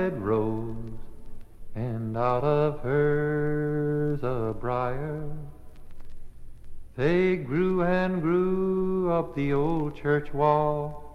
rose, and out of hers a briar. They grew and grew up the old church wall,